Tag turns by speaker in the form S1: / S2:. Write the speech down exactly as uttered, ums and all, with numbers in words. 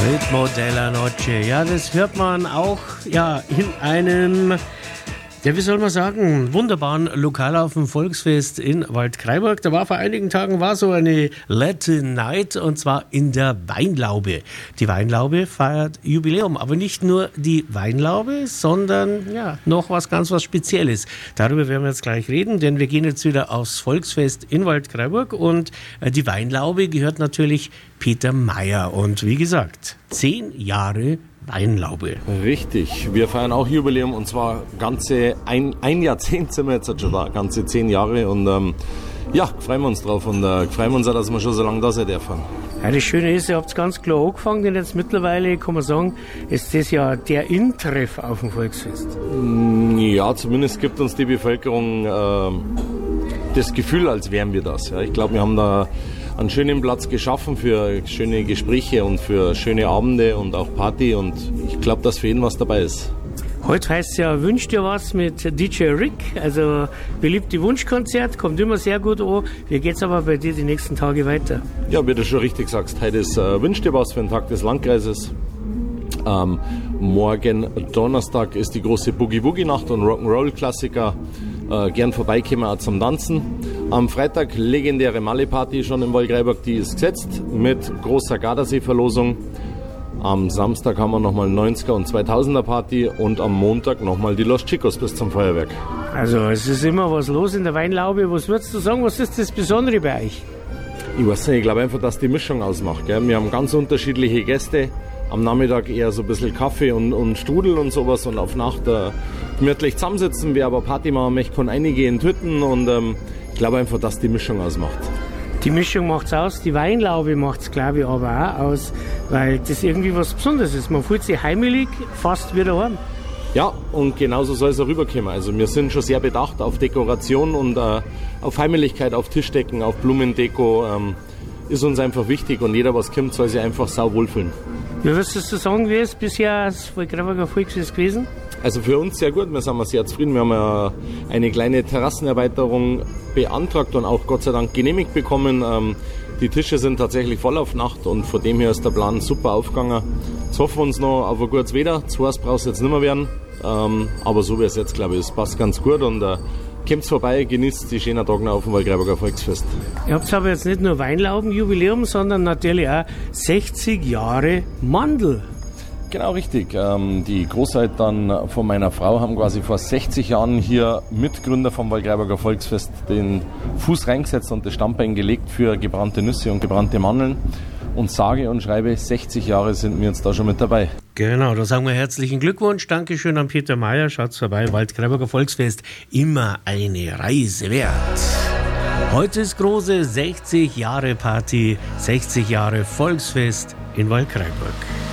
S1: Ritmo della Noche. Ja, das hört man auch ja, in einem, ja, wie soll man sagen, wunderbaren Lokal auf dem Volksfest in Waldkraiburg. Da war vor einigen Tagen war so eine Latin Night und zwar in der Weinlaube. Die Weinlaube feiert Jubiläum, aber nicht nur die Weinlaube, sondern ja, noch was ganz was Spezielles. Darüber werden wir jetzt gleich reden, denn wir gehen jetzt wieder aufs Volksfest in Waldkraiburg und äh, die Weinlaube gehört natürlich Peter Mayer und wie gesagt, zehn Jahre Weinlaube.
S2: Richtig, wir feiern auch Jubiläum und zwar ganze ein, ein Jahrzehnt sind wir jetzt schon da, ganze zehn Jahre und ähm, ja, freuen wir uns drauf und äh, freuen wir uns auch, dass wir schon so lange da sein dürfen.
S1: Ja, das Schöne ist, ihr habt klar angefangen und jetzt mittlerweile kann man sagen, ist das ja der Intreff auf dem Volksfest.
S2: Ja, zumindest gibt uns die Bevölkerung äh, das Gefühl, als wären wir das. Ja. Ich glaube, wir haben da einen schönen Platz geschaffen für schöne Gespräche und für schöne Abende und auch Party und ich glaube, dass für jeden was dabei ist.
S1: Heute heißt es ja, wünsch dir was mit D J Rick, also beliebte Wunschkonzert, kommt immer sehr gut an. Wie geht's aber bei dir die nächsten Tage weiter?
S2: Ja, wie du schon richtig sagst, heute ist äh, wünsch dir was für den Tag des Landkreises. Ähm, morgen Donnerstag ist die große Boogie-Woogie-Nacht und Rock'n'Roll-Klassiker. Äh, gern vorbeikommen auch zum Tanzen. Am Freitag legendäre Malle-Party schon in Waldkraiburg, die ist gesetzt mit großer Gardasee-Verlosung. Am Samstag haben wir nochmal neunziger und zweitausender Party und am Montag nochmal die Los Chicos bis zum Feuerwerk.
S1: Also es ist immer was los in der Weinlaube. Was würdest du sagen, was ist das Besondere bei euch?
S2: Ich weiß nicht, ich glaube einfach, dass die Mischung ausmacht. Gell? Wir haben ganz unterschiedliche Gäste. Am Nachmittag eher so ein bisschen Kaffee und, und Strudel und sowas und auf Nacht äh, gemütlich zusammensitzen. Wer aber Party machen möchte, kann einige in Tüten und ähm, ich glaube einfach, dass die Mischung ausmacht.
S1: Die Mischung macht's aus, die Weinlaube macht's, glaube ich, aber auch aus, weil das irgendwie was Besonderes ist. Man fühlt sich heimelig, fast wie daheim.
S2: Ja, und genauso soll es auch rüberkommen. Also wir sind schon sehr bedacht auf Dekoration und äh, auf Heimeligkeit, auf Tischdecken, auf Blumendeko. Ähm, ist uns einfach wichtig und jeder, was kommt, soll sich einfach sau wohlfühlen.
S1: Wie würdest du sagen, wie ist bisher das Waldkraiburger Volksfest gewesen?
S2: Also für uns sehr gut, wir sind sehr zufrieden. Wir haben ja eine kleine Terrassenerweiterung beantragt und auch Gott sei Dank genehmigt bekommen. Ähm, die Tische sind tatsächlich voll auf Nacht und von dem her ist der Plan super aufgegangen. Jetzt hoffen wir uns noch auf ein gutes Wetter. Zu heiß braucht es jetzt nicht mehr werden, ähm, aber so wie es jetzt, glaube ich, es passt ganz gut und äh, kommt vorbei, genießt die schönen Tage auf dem Waldkraiburger Volksfest.
S1: Ihr habt aber jetzt nicht nur Weinlaubenjubiläum, sondern natürlich auch sechzig Jahre Mandl.
S2: Genau, richtig. Ähm, die Großeltern von meiner Frau haben quasi vor sechzig Jahren hier Mitgründer vom Waldkraiburger Volksfest den Fuß reingesetzt und das Standbein gelegt für gebrannte Nüsse und gebrannte Mandeln. Und sage und schreibe, sechzig Jahre sind wir jetzt da schon mit dabei.
S1: Genau, da sagen wir herzlichen Glückwunsch. Dankeschön an Peter Mayer. Schaut vorbei, Waldkraiburger Volksfest, immer eine Reise wert. Heute ist große sechzig Jahre Party, sechzig Jahre Volksfest in Waldkraiburg.